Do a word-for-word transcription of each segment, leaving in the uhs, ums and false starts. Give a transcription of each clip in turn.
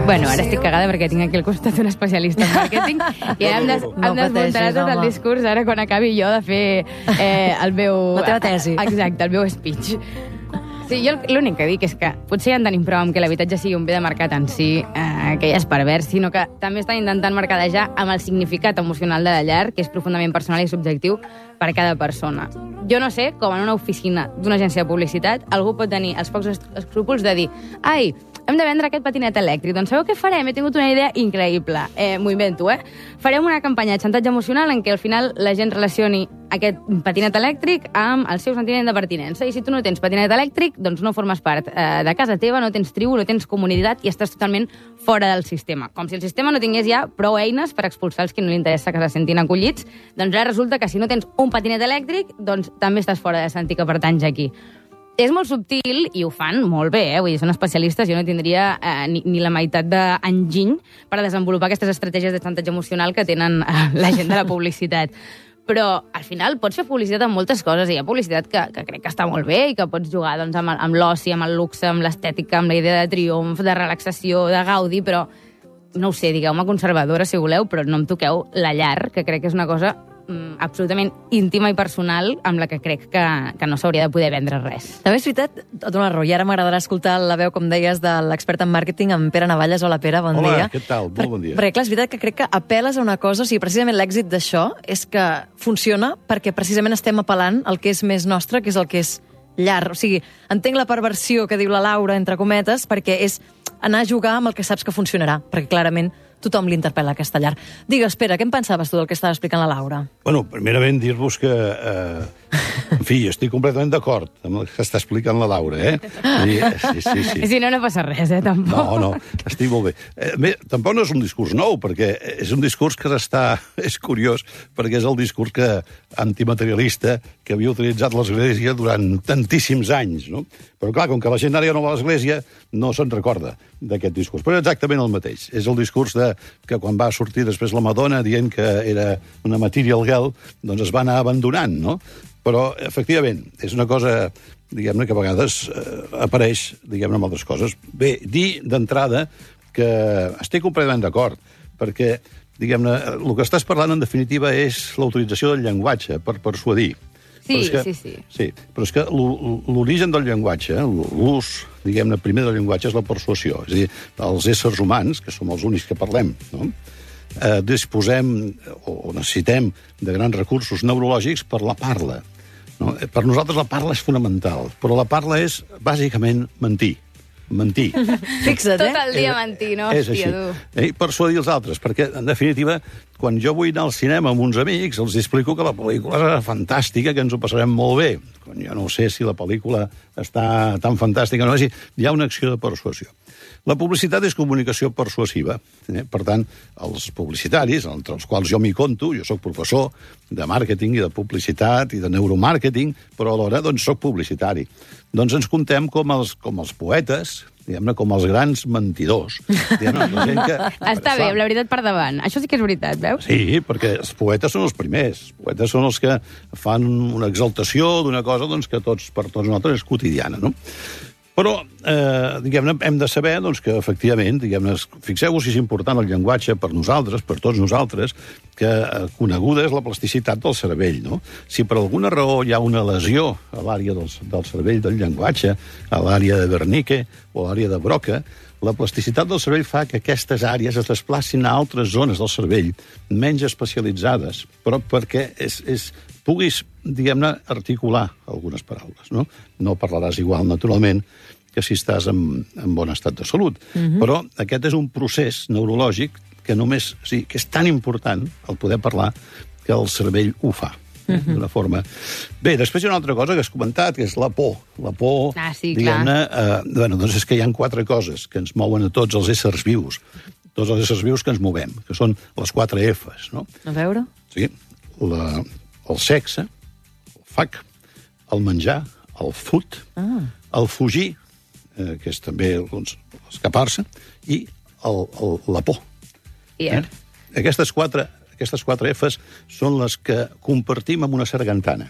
Bueno, ara estic cagada perquè tinc aquí al costat un especialista en màrqueting i ara em, des, No em desmuntarà tot el home. discurs ara quan acabi jo de fer eh, el meu... La teva tesi. Exacte, el meu speech. Sí, jo l'únic que dic és que potser ja en tenim prou amb que l'habitatge sigui un bé de mercat en si, eh, que ja és pervers, sinó que també estan intentant mercadejar amb el significat emocional de la llar, que és profundament personal i subjectiu per a cada persona. Jo no sé com en una oficina d'una agència de publicitat algú pot tenir els pocs escrúpols de dir ai, hem de vendre aquest patinet elèctric. Doncs sabeu què farem? He tingut una idea increïble. Eh, M'ho invento, eh? Farem una campanya de xantatge emocional en què al final la gent relacioni aquest patinet elèctric amb el seu sentiment de pertinença. I si tu no tens patinet elèctric, doncs no formes part eh, de casa teva, no tens tribu, no tens comunitat i estàs totalment fora del sistema. Com si el sistema no tingués ja prou eines per expulsar els que no li interessa que se sentin acollits, doncs ara resulta que si no tens un patinet elèctric, doncs també estàs fora de sentir que pertanys aquí. És molt subtil i ho fan molt bé, eh? Vull dir, són especialistes, jo no tindria eh, ni, ni la meitat d'enginy per desenvolupar aquestes estratègies de xantatge emocional que tenen eh, la gent de la publicitat. Però, al final, pots fer publicitat amb moltes coses, i hi ha publicitat que, que crec que està molt bé i que pots jugar doncs, amb, amb l'oci, amb el luxe, amb l'estètica, amb la idea de triomf, de relaxació, de gaudi, però, no ho sé, digueu-me conservadora, si voleu, però no em toqueu la llar, que crec que és una cosa mm, absolutament íntima i personal amb la que crec que, que no s'hauria de poder vendre res. També és veritat, et dono la raó, i ara m'agradarà escoltar la veu, com deies, de l'expert en màrqueting, en Pere Navalles. Hola, Pere, bon Hola, dia. què tal? Molt bon dia. Perquè, clar, és veritat que crec que apel·les a una cosa, o sigui, precisament l'èxit d'això és que funciona perquè precisament estem apel·lant al que és més nostre, que és el que és llar. O sigui, entenc la perversió que diu la Laura, entre cometes, perquè és anar a jugar amb el que saps que funcionarà, perquè clarament tothom li interpel·la aquesta llar. Digues, Pere, què en pensaves tu del que estava explicant la Laura? Bueno, primerament dir-vos que, eh, en fi, estic completament d'acord amb el que està explicant la Laura, eh? I, sí, sí, sí. Si no, no passa res, eh, tampoc. No, no, estic molt bé. Eh, bé, tampoc no és un discurs nou, perquè és un discurs que està... És curiós, perquè és el discurs que antimaterialista que havia utilitzat l'Església durant tantíssims anys, no? Però, clar, com que la gent ara ja no va a l'Església, no se'n recorda d'aquest discurs. Però és exactament el mateix. És el discurs de que quan va sortir després la Madonna dient que era una material girl, doncs es va anar abandonant, no? Però, efectivament, és una cosa, diguem-ne, que a vegades eh, apareix, diguem-ne, amb altres coses. Bé, dir d'entrada que estic completament d'acord, perquè, diguem-ne, el que estàs parlant, en definitiva, és la utilització del llenguatge per persuadir. Sí, que, sí, sí. Sí, però és que l'origen del llenguatge, l'ús, diguem-ne, primer del llenguatge és la persuasió. És a dir, els éssers humans, que som els únics que parlem, no? eh, disposem o necessitem de grans recursos neurològics per la parla. No? Per nosaltres la parla és fonamental, però la parla és, bàsicament, mentir. Mentir. Fixa't, Tot eh? el dia mentir, no? És així. Hòstia, tu. Eh, persuadir els altres, perquè, en definitiva, quan jo vull anar al cinema amb uns amics, els explico que la pel·lícula és fantàstica, que ens ho passarem molt bé. Quan jo no sé si la pel·lícula està tan fantàstica o no. És a dir, hi ha una acció de persuasió. La publicitat és comunicació persuasiva. Eh? Per tant, els publicitaris, entre els quals jo m'hi conto, jo sóc professor de màrqueting i de publicitat i de neuromàrqueting, però alhora doncs, sóc publicitari. Doncs ens contem com els, com els poetes, diguem-ne, com els grans mentidors. Diguem-ne, la gent que... Està bé, la veritat per davant. Això sí que és veritat, veus? Sí, perquè els poetes són els primers. Els poetes són els que fan una exaltació d'una cosa doncs, que tots, per tots nosaltres és quotidiana, no? Però, eh, diguem-ne, hem de saber doncs, que, efectivament, diguem-ne, fixeu-vos si és important el llenguatge per nosaltres, per tots nosaltres, que eh, coneguda és la plasticitat del cervell, no? Si per alguna raó hi ha una lesió a l'àrea del, del cervell del llenguatge, a l'àrea de Wernicke o a l'àrea de Broca, la plasticitat del cervell fa que aquestes àrees es desplacin a altres zones del cervell, menys especialitzades, però perquè és, és, puguis, diguem-ne, articular algunes paraules, no? No parlaràs igual, naturalment, que si estàs en, en bon estat de salut. Uh-huh. Però aquest és un procés neurològic que només, o sigui, que és tan important el poder parlar que el cervell ho fa. Uh-huh. D'una forma... Bé, després hi ha una altra cosa que has comentat, que és la por. La por, ah, sí, diguem-ne... Eh, bueno, doncs és que hi ha quatre coses que ens mouen a tots els éssers vius. Tots els éssers vius que ens movem, que són les quatre Fs, no? A veure? Sí, la, el sexe, el fac, el menjar, el fut, ah. el fugir, eh, que és també doncs, escapar-se, i el, el, la por. Yeah. Eh? Aquestes quatre... Aquestes quatre Fs són les que compartim amb una sargantana.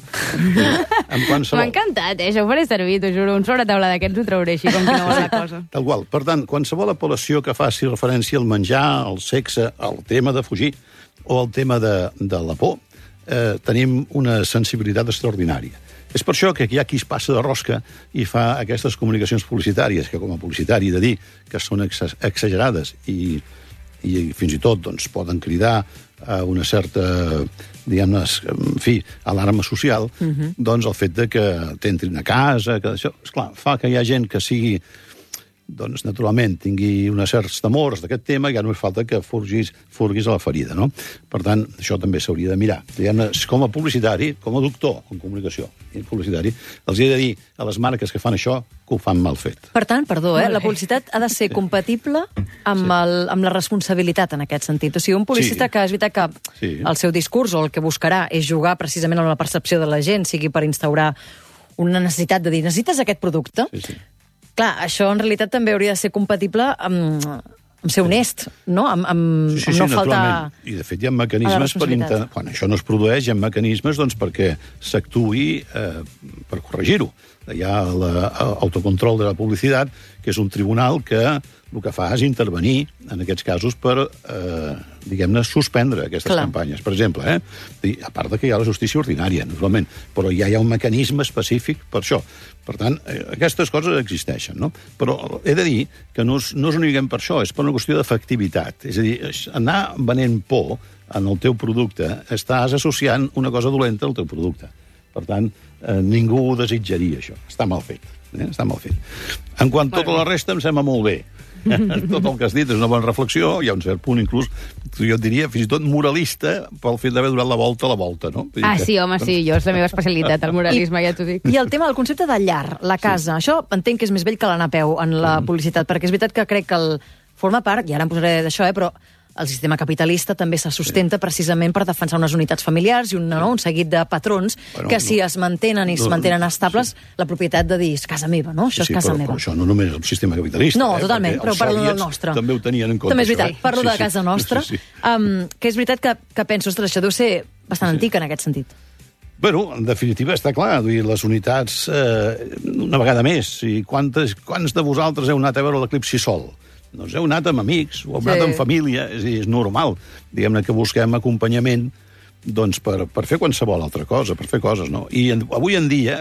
M'ha encantat, eh? Això ho faré servir, t'ho juro. Un sobretaula d'aquests ho trauré així, com que no vol la cosa. Tal qual. Per tant, qualsevol apel·lació que faci referència al menjar, al sexe, al tema de fugir o al tema de, de la por, eh, tenim una sensibilitat extraordinària. És per això que hi ha qui es passa de rosca i fa aquestes comunicacions publicitàries, que com a publicitari he de dir que són exagerades i, i fins i tot doncs, poden cridar a una certa, diguem-ne, en fi, alarma social, uh-huh. doncs el fet de que t'entrin a casa, que això, esclar, fa que hi ha gent que sigui, doncs, naturalment, tingui uns certs temors d'aquest tema, ja només falta que furguis, furguis a la ferida, no? Per tant, això també s'hauria de mirar. Diguem-ne, com a publicitari, com a doctor en comunicació i publicitari, els he de dir a les marques que fan això que ho fan mal fet. Per tant, perdó, eh? La publicitat ha de ser compatible amb, sí. el, amb la responsabilitat en aquest sentit. O sigui, un publicista sí. que és veritat que sí. el seu discurs o el que buscarà és jugar precisament amb la percepció de la gent, sigui per instaurar una necessitat de dir, necessites aquest producte? Sí, sí. Clar, això en realitat també hauria de ser compatible amb, amb ser honest, no? Amb, amb, sí, sí, amb no sí, faltar... I, de fet, hi ha mecanismes per... Inter... Quan això no es produeix, hi ha mecanismes doncs, perquè s'actuï eh, per corregir-ho. Hi ha l'autocontrol de la publicitat, que és un tribunal que el que fa és intervenir, en aquests casos, per, eh, diguem-ne, suspendre aquestes Clar. campanyes. Per exemple, eh? a part que hi ha la justícia ordinària, naturalment, però ja hi ha un mecanisme específic per això. Per tant, eh, aquestes coses existeixen, no? Però he de dir que no és, no és únicament per això, és per una qüestió d'efectivitat. És a dir, anar venent por en el teu producte, estàs associant una cosa dolenta al teu producte. Per tant, eh, ningú ho desitjaria, això. Està mal fet. Eh? Està mal fet. En quant a tota la resta, em sembla molt bé. Tot el que has dit és una bona reflexió, hi ha un cert punt inclús, jo et diria, fins i tot moralista, pel fet d'haver durat la volta a la volta, no? Ah, sí, home, sí, jo és la meva especialitat, el moralisme, ja t'ho dic. I el tema del concepte de llar, la casa, sí. això entenc que és més vell que l'anar a peu en la publicitat, perquè és veritat que crec que el forma part, i ara em posaré d'això, eh, però el sistema capitalista també se sustenta sí. precisament per defensar unes unitats familiars i un, no, un seguit de patrons bueno, que si no, es mantenen i no, es mantenen estables, sí. la propietat de dir, és casa meva, no? Això sí, és casa però, meva. Però això no només és el sistema capitalista. No, eh? totalment, però parlo del nostre. També ho tenien en compte. També és veritat, això, eh? parlo sí, de casa nostra, sí, sí. Um, que és veritat que, que penso, ostres, això deu ser bastant sí. antic en aquest sentit. Bueno, en definitiva, està clar, dir, les unitats, eh, una vegada més, i quantes, quants de vosaltres heu anat a veure l'eclipsi sol? Doncs heu anat amb amics, o heu sí. anat amb família, és, dir, és normal. Diguem-ne que busquem acompanyament doncs, per, per fer qualsevol altra cosa, per fer coses, no? I en, avui en dia,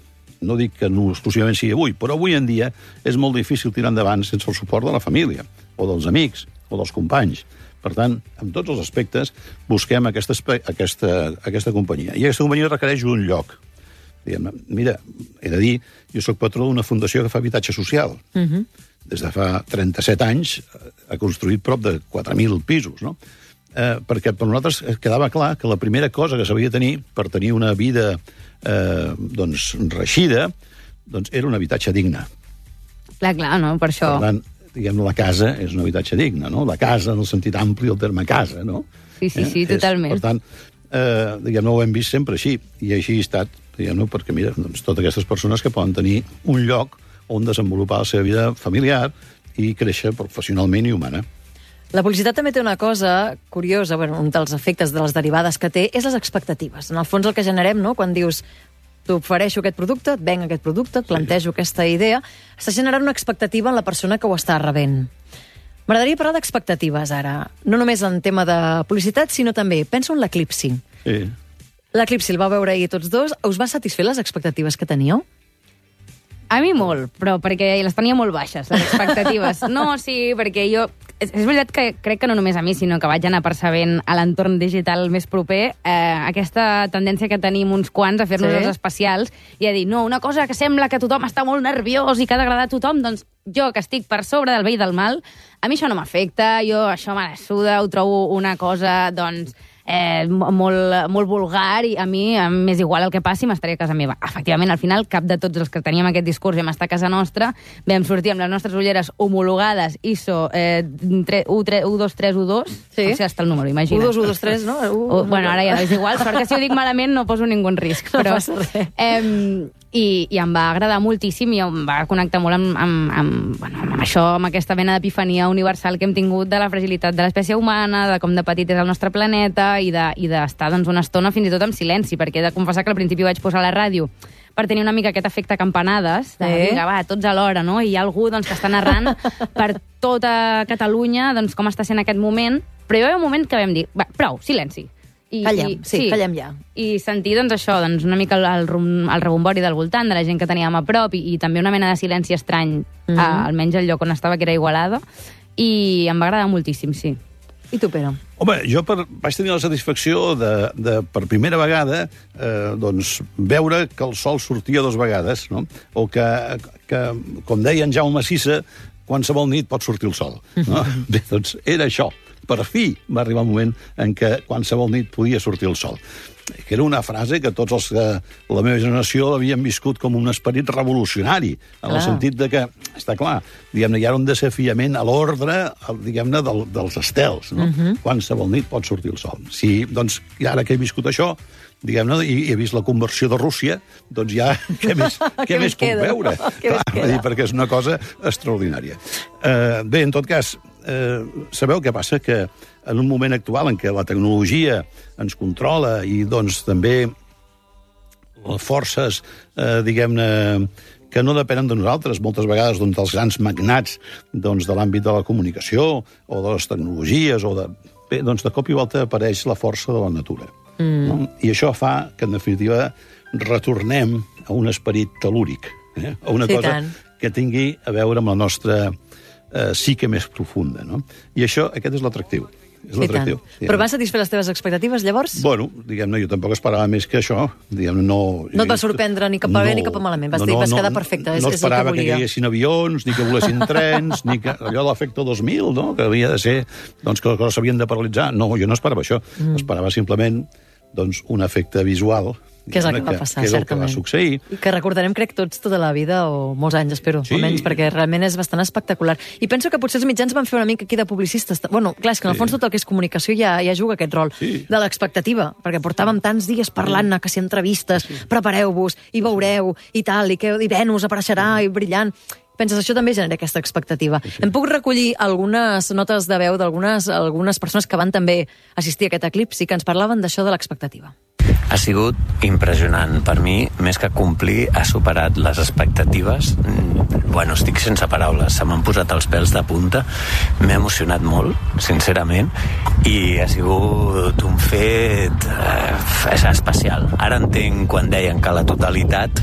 no dic que no exclusivament sigui avui, però avui en dia és molt difícil tirar endavant sense el suport de la família, o dels amics, o dels companys. Per tant, en tots els aspectes, busquem aquesta, aquesta, aquesta companyia. I aquesta companyia requereix un lloc. Diguem-ne, mira, he de dir, jo sóc patró d'una fundació que fa habitatge social. Mhm. Uh-huh. Des de fa trenta-set anys ha construït prop de quatre mil pisos, no? Eh, perquè per nosaltres quedava clar que la primera cosa que s'havia de tenir per tenir una vida eh, doncs, reixida doncs era un habitatge digne. Clar, clar, no? Per això... Per tant, diguem, la casa és un habitatge digne, no? La casa, en el sentit ampli del terme casa, no? Sí, sí, sí, eh? totalment. És, per tant, eh, diguem-ne, ho hem vist sempre així, i així ha estat, diguem-ne, perquè, mira, doncs, totes aquestes persones que poden tenir un lloc on desenvolupar la seva vida familiar i créixer professionalment i humana. La publicitat també té una cosa curiosa, bueno, un dels efectes de les derivades que té, és les expectatives. En el fons el que generem, no?, quan dius t'ofereixo aquest producte, et venc aquest producte, et plantejo sí. aquesta idea, està generant una expectativa en la persona que ho està rebent. M'agradaria parlar d'expectatives, ara. No només en tema de publicitat, sinó també, penso en l'eclipsi. Sí. L'eclipsi el vau veure ahir tots dos. Us va satisfer les expectatives que teníeu? A mi molt, però perquè les tenia molt baixes, les expectatives. No, sí, perquè jo... És, és veritat que crec que no només a mi, sinó que vaig anar percebent a l'entorn digital més proper eh, aquesta tendència que tenim uns quants a fer-nos sí. els especials i a dir, no, una cosa que sembla que tothom està molt nerviós i que ha d'agradar a tothom, doncs jo, que estic per sobre del bé i del mal, a mi això no m'afecta, jo això me la suda, ho trobo una cosa, doncs... Eh, molt, molt vulgar i a mi m'és igual el que passi, m'estaré a casa meva. Efectivament, al final, cap de tots els que teníem aquest discurs vam estar a casa nostra, vam sortir amb les nostres ulleres homologades I S O eh, u dos tres u dos, sí. O sigui, està el número, imagina't. u dos u dos tres, no? U, u, bueno, ara ja és igual, sort que si ho dic malament no poso ningú en risc. Però, no passa res. Eh, i, i em va agradar moltíssim i em va connectar molt amb, amb, amb, bueno, amb això, amb aquesta mena d'epifania universal que hem tingut de la fragilitat de l'espècie humana, de com de petit és el nostre planeta i d'estar de, i doncs, una estona fins i tot en silenci, perquè he de confessar que al principi vaig posar la ràdio per tenir una mica aquest efecte campanades, de, eh? vinga, va, tots alhora, no? I hi ha algú doncs, que està narrant per tota Catalunya doncs, com està sent aquest moment, però hi va haver un moment que vam dir, va, prou, silenci. I, callem, i, sí, sí, callem ja. I sentir, doncs, això, doncs, una mica el, el, rum, el rebombori del voltant, de la gent que teníem a prop, i, i també una mena de silenci estrany, mm-hmm. a, almenys al lloc on estava, que era Igualada, i em va agradar moltíssim, sí. I tu, Pere? Home, jo per, vaig tenir la satisfacció de, de per primera vegada, eh, doncs, veure que el sol sortia dues vegades, no? O que, que, com deia en Jaume Sisa, qualsevol nit pot sortir el sol. No? Bé, doncs era això. Per fi va arribar un moment en què qualsevol nit podia sortir el sol. Que era una frase que tots els que la meva generació l'havien viscut com un esperit revolucionari, en clar. El sentit de que, està clar, diguem-ne, hi ha un desafiament a l'ordre, diguem-ne, del, dels estels, no? Uh-huh. Qualsevol nit pot sortir el sol. Sí, doncs, ara que he viscut això, diguem-ne, i he vist la conversió de Rússia, doncs ja, què més, què més puc veure? Clar, dir, perquè és una cosa extraordinària. Uh, bé, en tot cas, uh, sabeu què passa? Que en un moment actual en què la tecnologia ens controla i, doncs, també les forces, eh, diguem-ne, que no depenen de nosaltres, moltes vegades doncs, dels grans magnats doncs, de l'àmbit de la comunicació o de les tecnologies, o de... Bé, doncs de cop i volta apareix la força de la natura. Mm. No? I això fa que, en definitiva, retornem a un esperit telúric, eh? a una sí, cosa tant. Que tingui a veure amb la nostra eh, psique més profunda. No? I això, aquest és l'atractiu. És l'atractiu. Sí, però van satisfer les teves expectatives, llavors? Bueno, diguem-ne, jo tampoc esperava més que això. Diguem-ne, no... No et va sorprendre ni cap a bé no, ni cap a malament. Vas, no, dir, vas no, quedar perfecte, no, és, no és el que volia. No esperava que hi haguessin avions, ni que volessin trens, ni que allò de l'efecte dos mil, no?, que havia de ser, doncs, que les coses s'havien de paralitzar. No, jo no esperava això. Mm. Esperava simplement, doncs, un efecte visual, que és el que va passar, que és el que va succeir. I que recordarem, crec, tots tota la vida, o molts anys, espero, sí. almenys, perquè realment és bastant espectacular. I penso que potser els mitjans van fer una mica aquí de publicistes. Bueno, clar, és que en el fons tot el que és comunicació ja, ja juga aquest rol sí. de l'expectativa, perquè portàvem tants dies parlant-ne, que si entrevistes, sí. prepareu-vos, i veureu, i tal, i que i Venus apareixerà, i brillant... Penses, això també genera aquesta expectativa. Sí. Em puc recollir algunes notes de veu d'algunes algunes persones que van també assistir a aquest eclipsi, que ens parlaven d'això de l'expectativa. Ha sigut impressionant. Per mi, més que complir, ha superat les expectatives. Bueno, estic sense paraules. Se m'han posat els pèls de punta. M'he emocionat molt, sincerament, i ha sigut un fet eh, especial. Ara entenc quan deien que la totalitat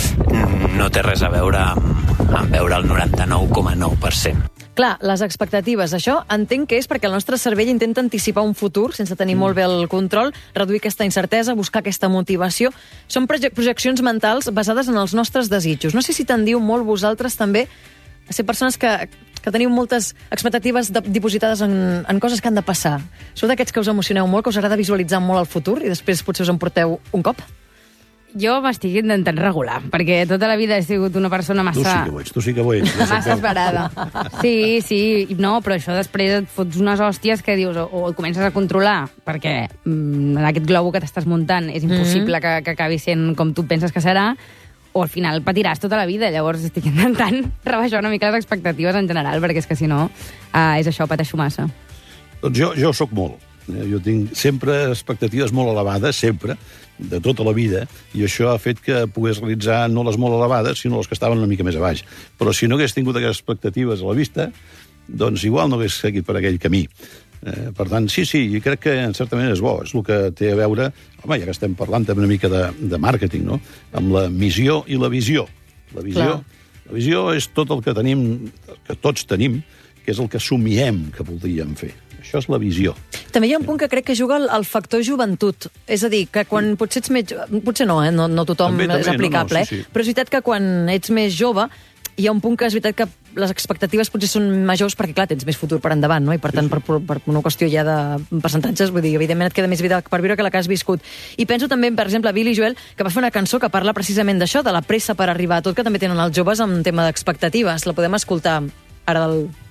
no té res a veure amb, amb veure el noranta-nou coma nou per cent. Clar, les expectatives. Això entenc que és perquè el nostre cervell intenta anticipar un futur sense tenir molt bé el control, reduir aquesta incertesa, buscar aquesta motivació. Són projeccions mentals basades en els nostres desitjos. No sé si tendiu molt vosaltres també a ser persones que, que teniu moltes expectatives de, dipositades en, en coses que han de passar. Sou d'aquests que us emocioneu molt, que us agrada visualitzar molt el futur i després potser us en porteu un cop? Jo m'estic intentant regular, perquè tota la vida he sigut una persona massa... Tu sí que ho ets, tu sí que ho ets. Massa esperada. Sí, sí, no, però això després et fots unes hòsties que dius, o, o et comences a controlar, perquè mm, aquest globo que t'estàs muntant és impossible mm-hmm. que, que acabi sent com tu penses que serà, o al final patiràs tota la vida. Llavors estic intentant rebaixar una mica les expectatives en general, perquè és que si no, uh, és això, pateixo massa. Doncs jo, jo sóc molt. Jo tinc sempre expectatives molt elevades, sempre, de tota la vida, i això ha fet que pogués realitzar no les molt elevades, sinó les que estaven una mica més a baix. Però si no hagués tingut aquestes expectatives a la vista, doncs igual no hagués seguit per aquell camí. Eh, per tant, sí, sí, i crec que certament és bo. És el que té a veure, home, ja que estem parlant també una mica de, de màrqueting, no?, amb la missió i la visió. La visió, la visió és tot el que tenim, que tots tenim, que és el que somiem que voldríem fer. Això és la visió. També hi ha un punt que crec que juga el, el factor joventut. És a dir, que quan potser ets més... Potser no, eh? no, no tothom també, és també, aplicable, no, no, sí, sí. Eh? Però és veritat que quan ets més jove hi ha un punt que és veritat que les expectatives potser són majors perquè, clar, tens més futur per endavant, no? I per tant, sí, sí. Per, per una qüestió ja de percentatges, vull dir, evidentment et queda més vida per viure que la que has viscut. I penso també, per exemple, a Billy Joel, que va fer una cançó que parla precisament d'això, de la pressa per arribar a tot, que també tenen els joves amb tema d'expectatives. La podem escoltar ara del